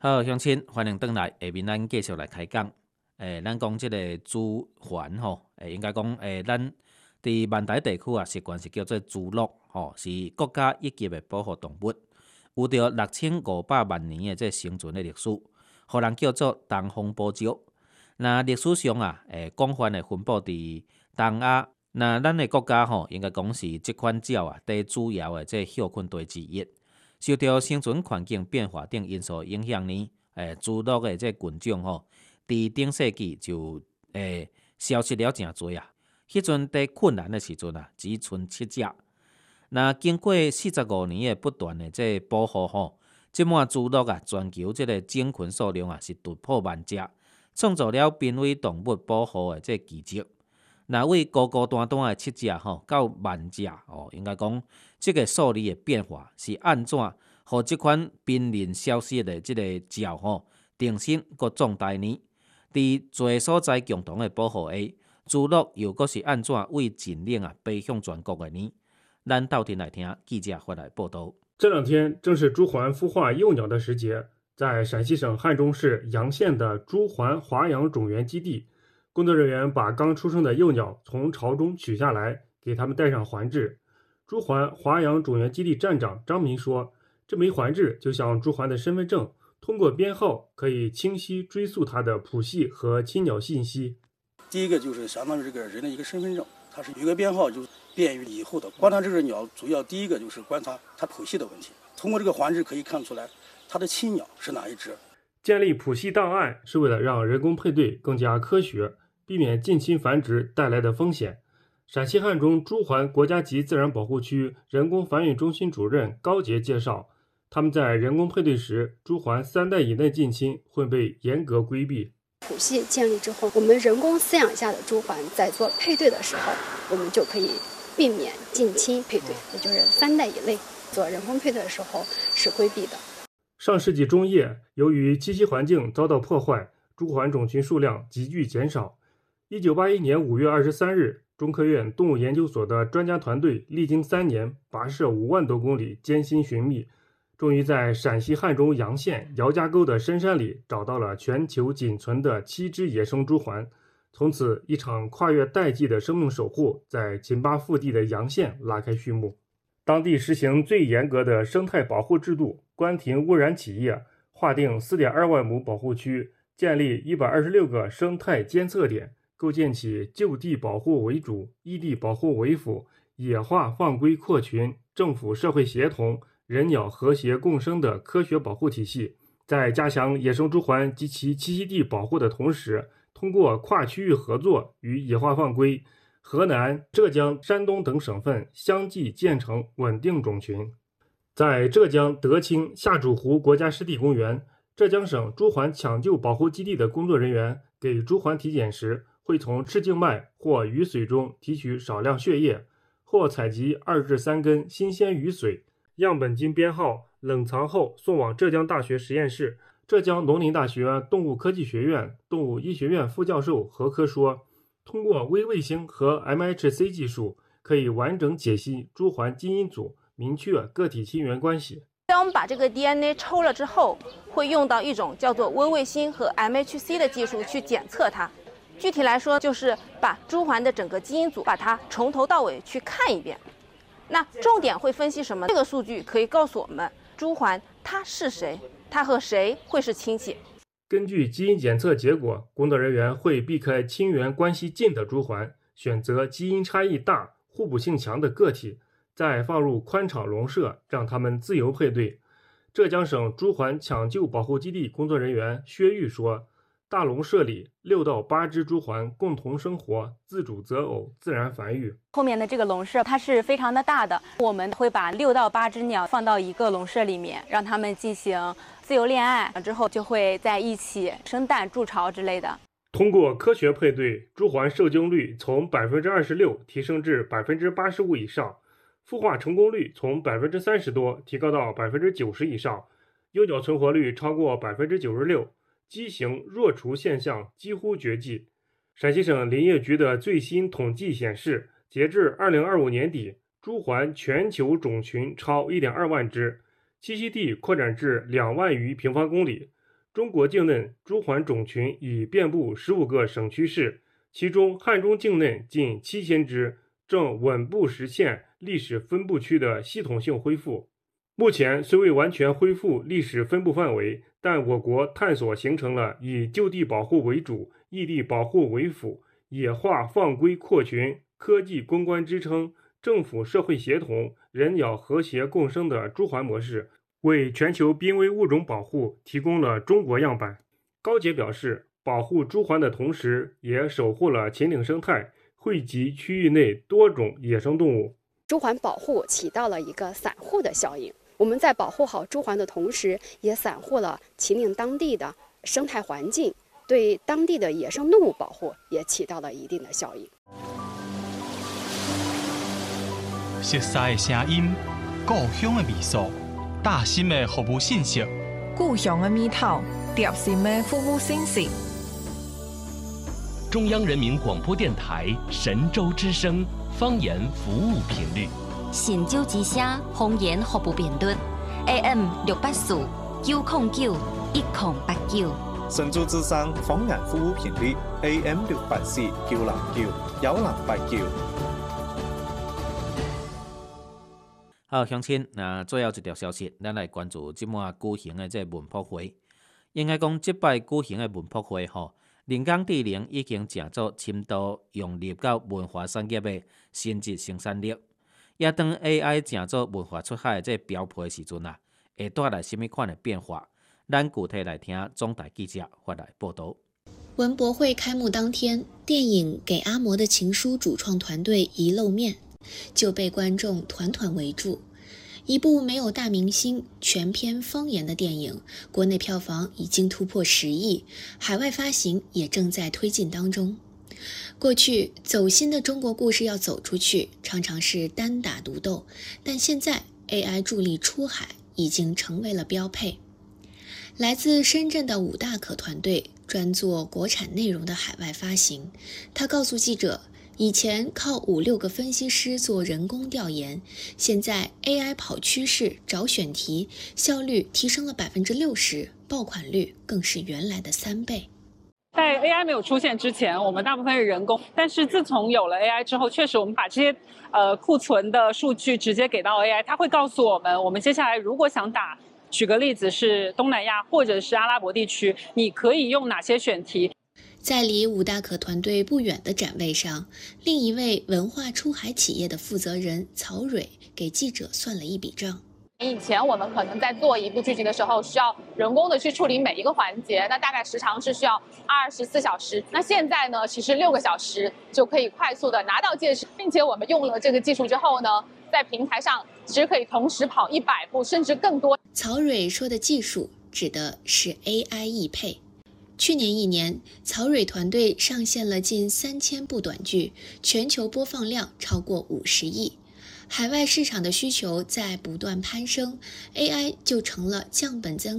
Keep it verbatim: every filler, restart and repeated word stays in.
好，乡亲，欢迎回来。下面咱继续来开讲。诶，咱讲即个朱鹮吼，诶，应该讲诶，咱伫万台地区啊，习惯是叫做朱鹿吼，是国家一级的保护动物，有着六千五百万年的这生存的历史，互人叫做东方宝鸟。那历史上啊，诶，广泛的分布伫东亚。那咱的国家吼，应该讲是即款鸟啊，第主要的这休困地之一。受到生存环境变化等因素影响呢，诶，猪鹿的这群种吼，伫顶世纪就诶消失了真多啊。迄阵在困难的时阵啊，只剩七只。那经过四十五年的不断的这保护吼，即满猪鹿啊，全球这个种群数量啊是突破万只，创造了濒危动物保护的这奇迹。那为孤孤单单的七只吼，到万只哦，应该讲这个数字的变化是安怎，互即款濒临消失的这个鸟吼，重新搁壮大呢？伫侪所在共同的保护下，猪鹿又搁是安怎为尽领啊飞向全国的呢？咱斗阵来听记者发来报道。 这两天正是朱鹮孵化幼鸟的时节，在陕西省汉中市洋县的朱鹮华养种源基地，工作人员把刚出生的幼鸟从巢中取下来，给它们戴上环质。朱鹮华养种源基地站长张明说，这枚环质就像朱鹮的身份证，通过编号可以清晰追溯它的谱系和亲鸟信息。 第一个就是相当于这个人的一个身份证，它是有一个编号，就便于以后的观察这只鸟。主要第一个就是观察它谱系的问题，通过这个环质可以看出来它的亲鸟是哪一只。 建立谱系档案是为了让人工配对更加科学，避免近亲繁殖带来的风险。陕西汉中朱鹮国家级自然保护区人工繁育中心主任高杰介绍，他们在人工配对时，朱鹮三代以内近亲会被严格规避。 谱系建立之后，我们人工饲养下的朱鹮在做配对的时候，我们就可以避免近亲配对，也就是三代以内做人工配对的时候是规避的。 上世纪中叶，由于栖息环境遭到破坏，朱鹮种群数量急剧减少。一九八一年五月二十三日，中科院动物研究所的专家团队历经三年，跋涉五万多公里艰辛寻觅，终于在陕西汉中洋县姚家沟的深山里找到了全球仅存的七只野生朱鹮。从此，一场跨越代际的生命守护在秦巴腹地的洋县拉开序幕。当地实行最严格的生态保护制度，关停污染企业，划定 四点二万亩保护区，建立一百二十六个生态监测点，构建起就地保护为主、异地保护为辅、野化放归扩群、政府社会协同、人鸟和谐共生的科学保护体系。在加强野生朱鹮及其栖息地保护的同时，通过跨区域合作与野化放归，河南、浙江、山东等省份相继建成稳定种群。在浙江德清下主湖国家湿地公园，浙江省朱鹮抢救保护基地的工作人员给朱鹮体检时，会从翅静脉或鱼髓中提取少量血液，或采集二至三根新鲜鱼髓，样本经编号冷藏后送往浙江大学实验室。浙江农林大学动物科技学院动物医学院副教授何科说，通过微卫星和 M H C 技术，可以完整解析朱鹮基因组，明确个体亲缘关系。 当我们把这个 D N A 抽了之后，会用到一种叫做微卫星和 M H C 的技术去检测它。具体来说，就是把朱鹮的整个基因组，把它从头到尾去看一遍。那重点会分析什么？这个数据可以告诉我们，朱鹮它是谁，它和谁会是亲戚。 根据基因检测结果，工作人员会避开亲缘关系近的朱鹮，选择基因差异大、互补性强的个体，再放入宽敞笼舍，让它们自由配对。浙江省朱鹮抢救保护基地工作人员薛玉说，大笼舍里六到八只朱鹮共同生活，自主择偶，自然繁育。 后面的这个笼舍它是非常的大的，我们会把六到八只鸟放到一个笼舍里面，让它们进行自由恋爱，之后就会在一起生蛋、筑巢之类的。 通过科学配对，朱鹮受精率从 百分之二十六 提升至 百分之八十五 以上，孵化成功率从 百分之三十 多提高到 百分之九十 以上，幼鸟存活率超过 百分之九十六，畸形弱雏现象几乎绝迹。陕西省林业局的最新统计显示，截至二零二五年底，朱鹮全球种群超 一点二万只，栖息地扩展至两万余平方公里， 中国境内朱鹮种群已遍布十五个省区市，其中汉中境内近七千只，正稳步实现历史分布区的系统性恢复。目前虽未完全恢复历史分布范围，但我国探索形成了以就地保护为主、异地保护为辅、野化放归扩群、科技攻关支撑、政府社会协同、人鸟和谐共生的朱鹮模式，为全球濒危物种保护提供了中国样板。高杰表示，保护朱鹮的同时，也守护了秦岭生态，惠及区域内多种野生动物。 朱鹮保护起到了一个散护的效应。我们在保护好朱鹮的同时，也散护了秦岭当地的生态环境，对当地的野生动物保护也起到了一定的效应。 熟悉的声音，故乡的味素，大心的服务信息， 故乡的味道，贴心的服务信息。 中央人民广播电台神州之声方言服务频率。 神州之声方言服务频率 A M 六八四九零九一零八九。 神州之声方言服務頻率 A M 六八四九零九一零八九。 好，鄉親，那最後一條消息，咱來關注即馬舉行的這文博會。應該講，即擺舉行的文博會吼，人工智能已經成做深度融入到文化產業的升級生產力。也當 A I 成做文化出海的這標配的時陣啊，會帶來什麼款的變化？咱具體來聽中台記者發來報道。 文博會開幕當天，電影《給阿嬤的情書》主創團隊一露面，就被觀眾團團圍住。一部沒有大明星、全篇方言的電影，國內票房已經突破十億，海外發行也正在推進當中。過去走心的中國故事要走出去，常常是單打獨鬥，但現在 A I 助力出海已經成為了標配。來自深圳的武大可團隊專做國產內容的海外發行，他告訴記者，以前靠五六個分析師做人工調研，現在 A I 跑趨勢、找選題，效率提升了百分之六十，爆款率更是原來的三倍。 在 A I 沒有出現之前，我們大部分是人工，但是自從有了 A I 之後，確實我們把這些呃庫存的數據直接給到 A I，它會告訴我們，我們接下來如果想打，舉個例子是東南亞或者是阿拉伯地區，你可以用哪些選題。 在離武大可團隊不遠的展位上，另一位文化出海企業的負責人曹蕊給記者算了一筆賬。 以前我們可能在做一部劇集的時候，需要人工的去處理每一個環節，那大概時長是需要二十四小時。那現在呢，其實六個小時就可以快速的拿到介質，並且我們用了這個技術之後呢，在平台上其實可以同時跑一百部甚至更多。 曹蕊說的技術指的是 A I 譯配。去年一年，曹蕊團隊上線了近三千部短劇，全球播放量超過五十億。海外市場的需求在不斷攀升 ，A I 就成了降本增